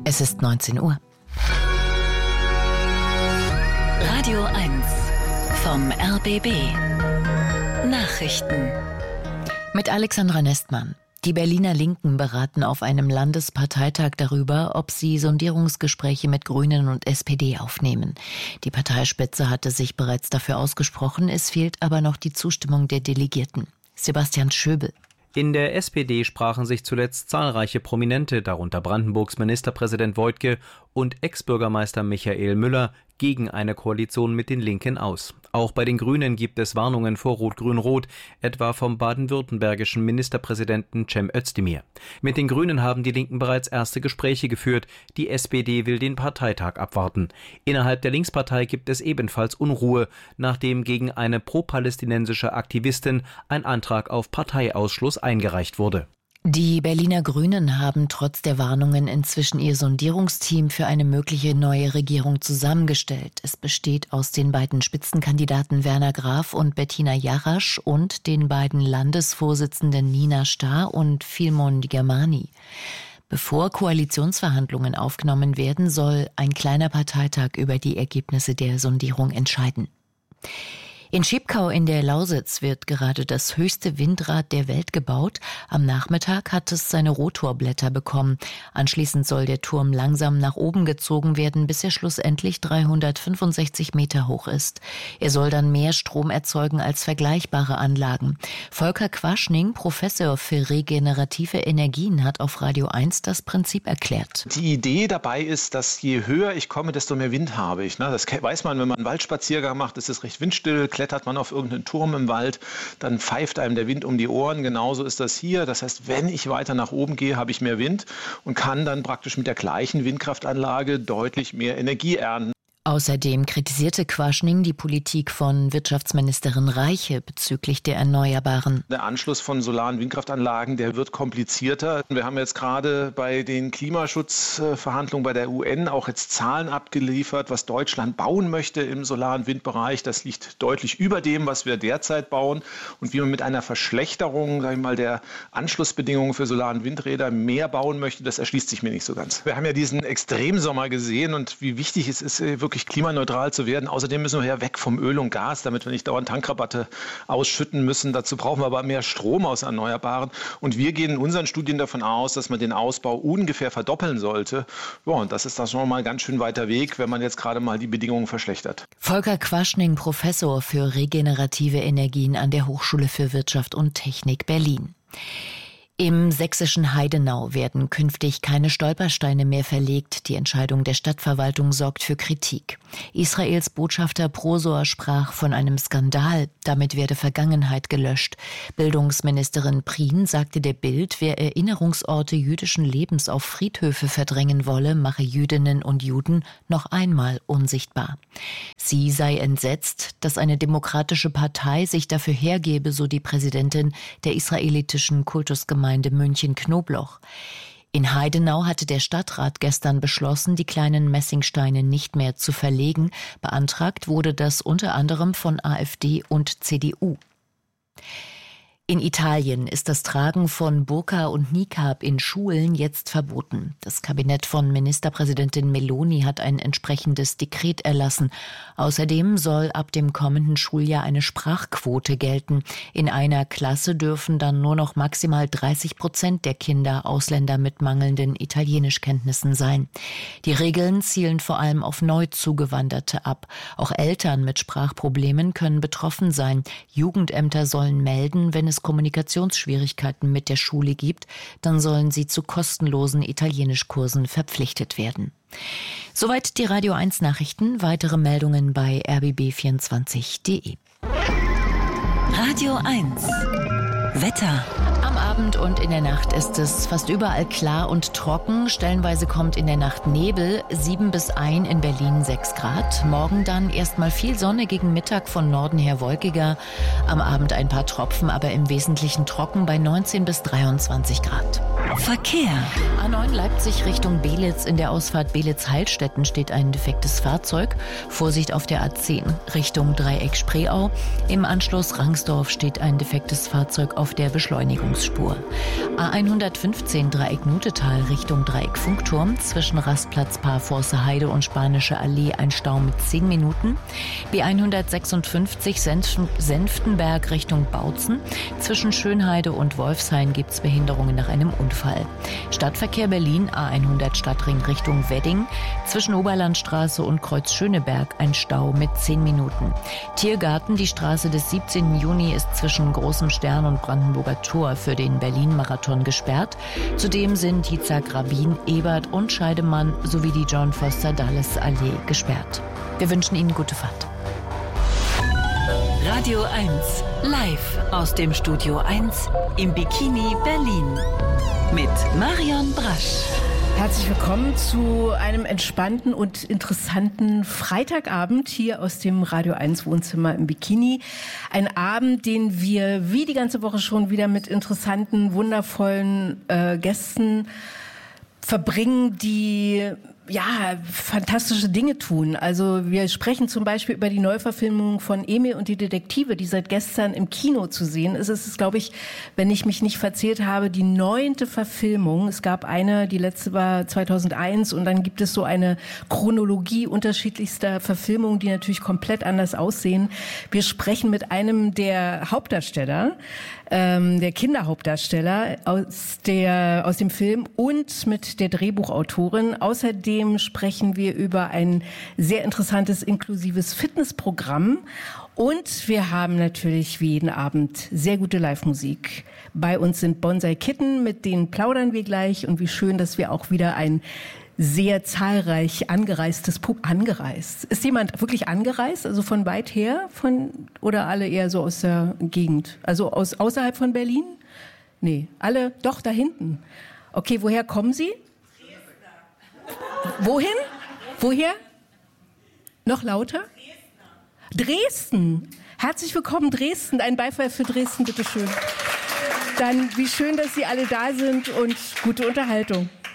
Es ist 19 Uhr. Radio 1 vom RBB. Nachrichten. Mit Alexandra Nestmann. Die Berliner Linken beraten auf einem Landesparteitag darüber, ob sie Sondierungsgespräche mit Grünen und SPD aufnehmen. Die Parteispitze hatte sich bereits dafür ausgesprochen, es fehlt aber noch die Zustimmung der Delegierten. Sebastian Schöbel. In der SPD sprachen sich zuletzt zahlreiche Prominente, darunter Brandenburgs Ministerpräsident Woidke und Ex-Bürgermeister Michael Müller, gegen eine Koalition mit den Linken aus. Auch bei den Grünen gibt es Warnungen vor Rot-Grün-Rot, etwa vom baden-württembergischen Ministerpräsidenten Cem Özdemir. Mit den Grünen haben die Linken bereits erste Gespräche geführt. Die SPD will den Parteitag abwarten. Innerhalb der Linkspartei gibt es ebenfalls Unruhe, nachdem gegen eine pro-palästinensische Aktivistin ein Antrag auf Parteiausschluss eingereicht wurde. Die Berliner Grünen haben trotz der Warnungen inzwischen ihr Sondierungsteam für eine mögliche neue Regierung zusammengestellt. Es besteht aus den beiden Spitzenkandidaten Werner Graf und Bettina Jarasch und den beiden Landesvorsitzenden Nina Starr und Philemon Germani. Bevor Koalitionsverhandlungen aufgenommen werden, soll ein kleiner Parteitag über die Ergebnisse der Sondierung entscheiden. In Schepkau in der Lausitz wird gerade das höchste Windrad der Welt gebaut. Am Nachmittag hat es seine Rotorblätter bekommen. Anschließend soll der Turm langsam nach oben gezogen werden, bis er schlussendlich 365 Meter hoch ist. Er soll dann mehr Strom erzeugen als vergleichbare Anlagen. Volker Quaschning, Professor für regenerative Energien, hat auf Radio 1 das Prinzip erklärt. Die Idee dabei ist, dass je höher ich komme, desto mehr Wind habe ich. Das weiß man, wenn man einen Waldspaziergang macht, ist es recht windstill. Klettert man auf irgendeinen Turm im Wald, dann pfeift einem der Wind um die Ohren. Genauso ist das hier. Das heißt, wenn ich weiter nach oben gehe, habe ich mehr Wind und kann dann praktisch mit der gleichen Windkraftanlage deutlich mehr Energie ernten. Außerdem kritisierte Quaschning die Politik von Wirtschaftsministerin Reiche bezüglich der Erneuerbaren. Der Anschluss von Solar- und Windkraftanlagen, der wird komplizierter. Wir haben jetzt gerade bei den Klimaschutzverhandlungen bei der UN auch jetzt Zahlen abgeliefert, was Deutschland bauen möchte im Solar- und Windbereich. Das liegt deutlich über dem, was wir derzeit bauen. Und wie man mit einer Verschlechterung, der Anschlussbedingungen für Solar- und Windräder mehr bauen möchte, das erschließt sich mir nicht so ganz. Wir haben ja diesen Extremsommer gesehen und wie wichtig es ist, wirklich klimaneutral zu werden. Außerdem müssen wir ja weg vom Öl und Gas, damit wir nicht dauernd Tankrabatte ausschütten müssen. Dazu brauchen wir aber mehr Strom aus Erneuerbaren. Und wir gehen in unseren Studien davon aus, dass man den Ausbau ungefähr verdoppeln sollte. Ja, und das ist dann schon mal ein ganz schön weiter Weg, wenn man jetzt gerade mal die Bedingungen verschlechtert. Volker Quaschning, Professor für regenerative Energien an der Hochschule für Wirtschaft und Technik Berlin. Im sächsischen Heidenau werden künftig keine Stolpersteine mehr verlegt. Die Entscheidung der Stadtverwaltung sorgt für Kritik. Israels Botschafter Prosor sprach von einem Skandal. Damit werde Vergangenheit gelöscht. Bildungsministerin Prien sagte der Bild, wer Erinnerungsorte jüdischen Lebens auf Friedhöfe verdrängen wolle, mache Jüdinnen und Juden noch einmal unsichtbar. Sie sei entsetzt, dass eine demokratische Partei sich dafür hergebe, so die Präsidentin der israelitischen Kultusgemeinde München-Knobloch. In Heidenau hatte der Stadtrat gestern beschlossen, die kleinen Messingsteine nicht mehr zu verlegen. Beantragt wurde das unter anderem von AfD und CDU. In Italien ist das Tragen von Burka und Niqab in Schulen jetzt verboten. Das Kabinett von Ministerpräsidentin Meloni hat ein entsprechendes Dekret erlassen. Außerdem soll ab dem kommenden Schuljahr eine Sprachquote gelten. In einer Klasse dürfen dann nur noch maximal 30% der Kinder Ausländer mit mangelnden Italienischkenntnissen sein. Die Regeln zielen vor allem auf Neuzugewanderte ab. Auch Eltern mit Sprachproblemen können betroffen sein. Jugendämter sollen melden, wenn es Kommunikationsschwierigkeiten mit der Schule gibt, dann sollen sie zu kostenlosen Italienischkursen verpflichtet werden. Soweit die Radio 1 Nachrichten. Weitere Meldungen bei rbb24.de. Radio 1 Wetter. Am Abend und in der Nacht ist es fast überall klar und trocken. Stellenweise kommt in der Nacht Nebel, 7 bis 1 in Berlin 6 Grad. Morgen dann erstmal viel Sonne, gegen Mittag von Norden her wolkiger. Am Abend ein paar Tropfen, aber im Wesentlichen trocken bei 19 bis 23 Grad. Verkehr. A9 Leipzig Richtung Belitz. In der Ausfahrt Belitz-Heilstätten steht ein defektes Fahrzeug. Vorsicht auf der A10 Richtung Dreieck Spreeau. Im Anschluss Rangsdorf steht ein defektes Fahrzeug auf der Beschleunigungsspur. Bremsspur. A115 Dreieck Nutetal Richtung Dreieck Funkturm, zwischen Rastplatz Parforce Heide und Spanische Allee ein Stau mit 10 Minuten. B156 Senftenberg Richtung Bautzen, zwischen Schönheide und Wolfshain gibt es Behinderungen nach einem Unfall. Stadtverkehr Berlin A100 Stadtring Richtung Wedding, zwischen Oberlandstraße und Kreuz Schöneberg ein Stau mit 10 Minuten. Tiergarten, die Straße des 17. Juni ist zwischen Großem Stern und Brandenburger Tor für den Berlin-Marathon gesperrt. Zudem sind die Zagrabin, Ebert und Scheidemann sowie die John Foster Dulles Allee gesperrt. Wir wünschen Ihnen gute Fahrt. Radio 1, live aus dem Studio 1 im Bikini Berlin mit Marion Brasch. Herzlich willkommen zu einem entspannten und interessanten Freitagabend hier aus dem Radio 1 Wohnzimmer im Bikini. Ein Abend, den wir wie die ganze Woche schon wieder mit interessanten, wundervollen Gästen verbringen, die fantastische Dinge tun. Also wir sprechen zum Beispiel über die Neuverfilmung von Emil und die Detektive, die seit gestern im Kino zu sehen ist. Es ist, glaube ich, wenn ich mich nicht verzählt habe, die 9. Verfilmung. Es gab eine, die letzte war 2001 und dann gibt es so eine Chronologie unterschiedlichster Verfilmungen, die natürlich komplett anders aussehen. Wir sprechen mit einem der Hauptdarsteller, der Kinderhauptdarsteller aus dem Film und mit der Drehbuchautorin. Außerdem sprechen wir über ein sehr interessantes inklusives Fitnessprogramm und wir haben natürlich wie jeden Abend sehr gute Live-Musik. Bei uns sind Bonsai Kitten, mit denen plaudern wir gleich und wie schön, dass wir auch wieder ein sehr zahlreich angereistes angereist. Ist jemand wirklich angereist, also von weit her, oder alle eher so aus der Gegend? Also außerhalb von Berlin? Nee, alle doch da hinten. Okay, woher kommen Sie? Wohin? Woher? Noch lauter? Dresden. Herzlich willkommen, Dresden. Ein Beifall für Dresden, bitteschön. Dann wie schön, dass Sie alle da sind und gute Unterhaltung.